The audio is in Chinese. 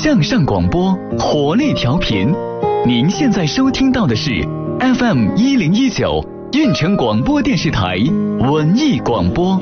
向上广播，活力调频。您现在收听到的是 FM1019运城广播电视台文艺广播。